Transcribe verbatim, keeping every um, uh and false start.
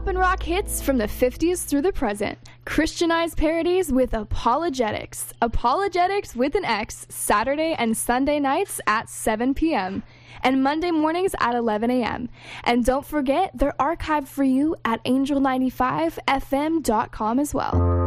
pop and rock hits from the fifties through the present. Christianized parodies with Apologetics. Apologetics with an X, Saturday and Sunday nights at seven p.m. and Monday mornings at eleven a.m. And don't forget, they're archived for you at angel ninety five f m dot com as well.